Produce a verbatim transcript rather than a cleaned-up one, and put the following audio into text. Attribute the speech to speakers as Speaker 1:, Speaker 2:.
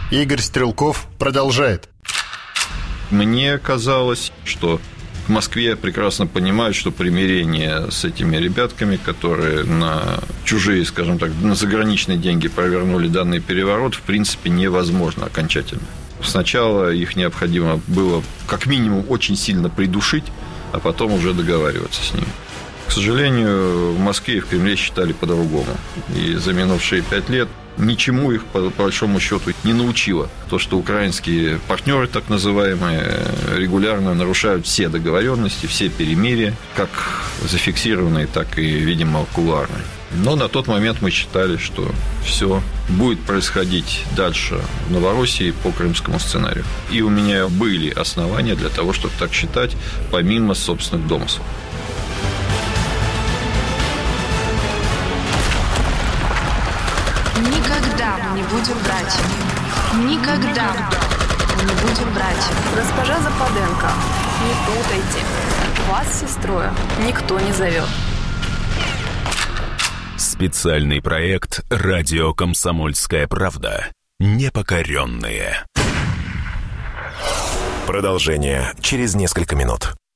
Speaker 1: Игорь Стрелков продолжает.
Speaker 2: Мне казалось, что в Москве прекрасно понимают, что примирение с этими ребятками, которые на чужие, скажем так, на заграничные деньги провернули данный переворот, в принципе, невозможно окончательно. Сначала их необходимо было как минимум очень сильно придушить, а потом уже договариваться с ними. К сожалению, в Москве и в Кремле считали по-другому. И за минувшие пять лет ничему их, по большому счету, не научило. То, что украинские партнеры, так называемые, регулярно нарушают все договоренности, все перемирия, как зафиксированные, так и, видимо, кулуарные. Но на тот момент мы считали, что все будет происходить дальше в Новороссии по крымскому сценарию. И у меня были основания для того, чтобы так считать, помимо собственных домыслов.
Speaker 3: Никогда мы не будем братьями. Никогда мы не будем братьями.
Speaker 4: Госпожа Западенко, не путайте. Вас с сестрой никто не зовет.
Speaker 5: Специальный проект «Радио Комсомольская правда». Непокоренные.
Speaker 6: Продолжение через несколько минут.